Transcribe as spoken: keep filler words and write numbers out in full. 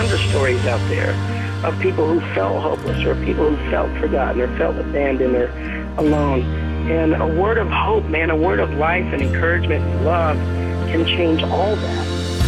tons of stories out there of people who felt hopeless or people who felt forgotten or felt abandoned or alone. And a word of hope, man, a word of life and encouragement and love can change all that.